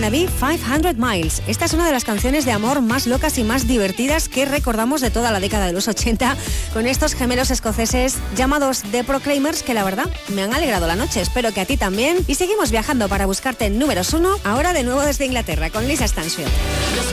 Wannabe 500 Miles. Esta es una de las canciones de amor más locas y más divertidas que recordamos de toda la década de los 80, con estos gemelos escoceses llamados The Proclaimers, que la verdad me han alegrado la noche. Espero que a ti también. Y seguimos viajando para buscarte en números 1, ahora de nuevo desde Inglaterra, con Lisa Stansfield.